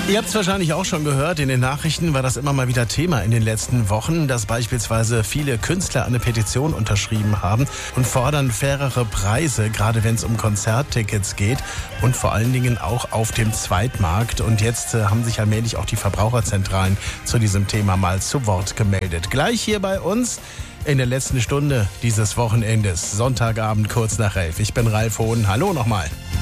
Ihr habt es wahrscheinlich auch schon gehört, in den Nachrichten war das immer mal wieder Thema in den letzten Wochen, dass beispielsweise viele Künstler eine Petition unterschrieben haben und fordern fairere Preise, gerade wenn es um Konzerttickets geht und vor allen Dingen auch auf dem Zweitmarkt. Und jetzt haben sich allmählich auch die Verbraucherzentralen zu diesem Thema mal zu Wort gemeldet. Gleich hier bei uns in der letzten Stunde dieses Wochenendes, Sonntagabend kurz nach 11. Ich bin Ralf Hohn. Hallo nochmal.